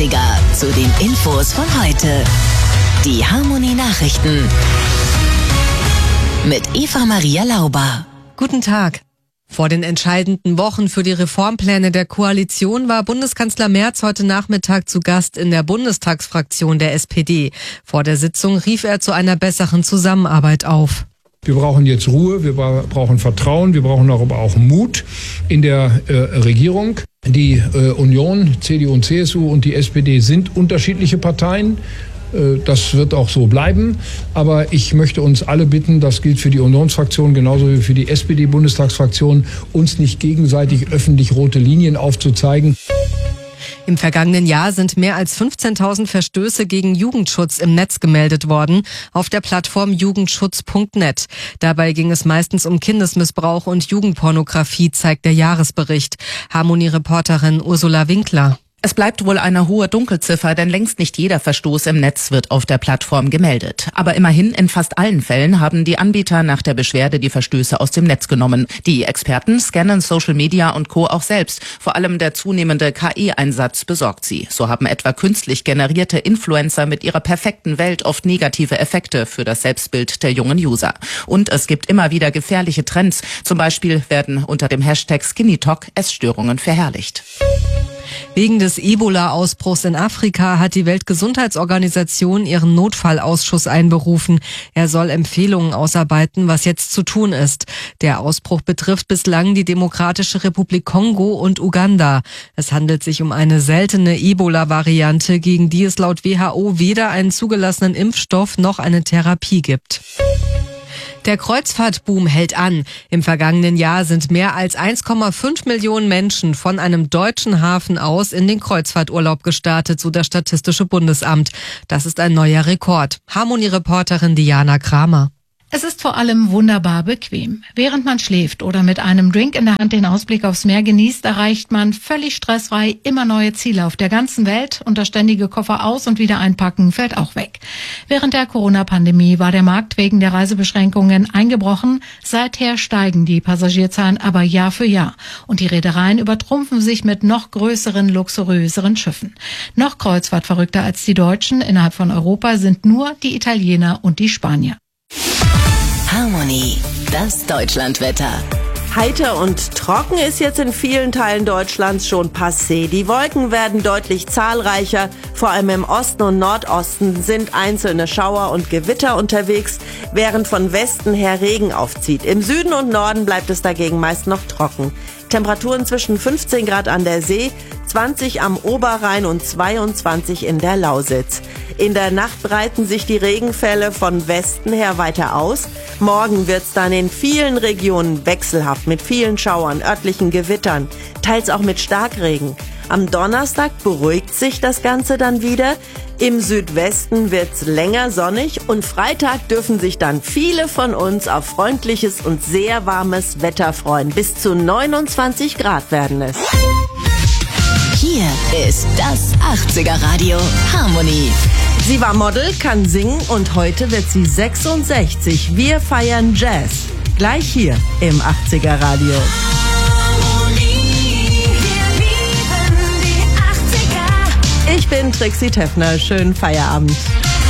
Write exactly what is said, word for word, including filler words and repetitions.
achtziger zu den Infos von heute. Die Harmonie Nachrichten mit Eva Maria Lauber. Guten Tag. Vor den entscheidenden Wochen für die Reformpläne der Koalition war Bundeskanzler Merz heute Nachmittag zu Gast in der Bundestagsfraktion der S P D. Vor der Sitzung rief er zu einer besseren Zusammenarbeit auf. Wir brauchen jetzt Ruhe, wir brauchen Vertrauen, wir brauchen aber auch Mut in der äh, Regierung. Die äh, Union, C D U und C S U und die S P D sind unterschiedliche Parteien. Das wird auch so bleiben. Aber ich möchte uns alle bitten, das gilt für die Unionsfraktion genauso wie für die S P D-Bundestagsfraktion, uns nicht gegenseitig öffentlich rote Linien aufzuzeigen. Im vergangenen Jahr sind mehr als fünfzehntausend Verstöße gegen Jugendschutz im Netz gemeldet worden, auf der Plattform jugendschutz punkt net. Dabei ging es meistens um Kindesmissbrauch und Jugendpornografie, zeigt der Jahresbericht. Harmonie-Reporterin Ursula Winkler. Es bleibt wohl eine hohe Dunkelziffer, denn längst nicht jeder Verstoß im Netz wird auf der Plattform gemeldet. Aber immerhin, in fast allen Fällen haben die Anbieter nach der Beschwerde die Verstöße aus dem Netz genommen. Die Experten scannen Social Media und Co. auch selbst. Vor allem der zunehmende K I-Einsatz besorgt sie. So haben etwa künstlich generierte Influencer mit ihrer perfekten Welt oft negative Effekte für das Selbstbild der jungen User. Und es gibt immer wieder gefährliche Trends. Zum Beispiel werden unter dem Hashtag SkinnyTalk Essstörungen verherrlicht. Wegen des Ebola-Ausbruchs in Afrika hat die Weltgesundheitsorganisation ihren Notfallausschuss einberufen. Er soll Empfehlungen ausarbeiten, was jetzt zu tun ist. Der Ausbruch betrifft bislang die Demokratische Republik Kongo und Uganda. Es handelt sich um eine seltene Ebola-Variante, gegen die es laut W H O weder einen zugelassenen Impfstoff noch eine Therapie gibt. Der Kreuzfahrtboom hält an. Im vergangenen Jahr sind mehr als eins Komma fünf Millionen Menschen von einem deutschen Hafen aus in den Kreuzfahrturlaub gestartet, so das Statistische Bundesamt. Das ist ein neuer Rekord. Harmonie-Reporterin Diana Kramer. Es ist vor allem wunderbar bequem. Während man schläft oder mit einem Drink in der Hand den Ausblick aufs Meer genießt, erreicht man völlig stressfrei immer neue Ziele auf der ganzen Welt und das ständige Koffer aus- und wieder einpacken fällt auch weg. Während der Corona-Pandemie war der Markt wegen der Reisebeschränkungen eingebrochen. Seither steigen die Passagierzahlen aber Jahr für Jahr und die Reedereien übertrumpfen sich mit noch größeren, luxuriöseren Schiffen. Noch kreuzfahrtverrückter als die Deutschen innerhalb von Europa sind nur die Italiener und die Spanier. Harmonie, das Deutschlandwetter. Heiter und trocken ist jetzt in vielen Teilen Deutschlands schon passé. Die Wolken werden deutlich zahlreicher. Vor allem im Osten und Nordosten sind einzelne Schauer und Gewitter unterwegs, während von Westen her Regen aufzieht. Im Süden und Norden bleibt es dagegen meist noch trocken. Temperaturen zwischen fünfzehn Grad an der See, zwanzig am Oberrhein und zweiundzwanzig in der Lausitz. In der Nacht breiten sich die Regenfälle von Westen her weiter aus. Morgen wird's dann in vielen Regionen wechselhaft mit vielen Schauern, örtlichen Gewittern, teils auch mit Starkregen. Am Donnerstag beruhigt sich das Ganze dann wieder. Im Südwesten wird's länger sonnig und Freitag dürfen sich dann viele von uns auf freundliches und sehr warmes Wetter freuen. Bis zu neunundzwanzig Grad werden es. Hier ist das achtziger Radio Harmonie. Sie war Model, kann singen und heute wird sie sechsundsechzig. Wir feiern Jazz. Gleich hier im achtziger Radio. Ich bin Trixie Teffner. Schönen Feierabend.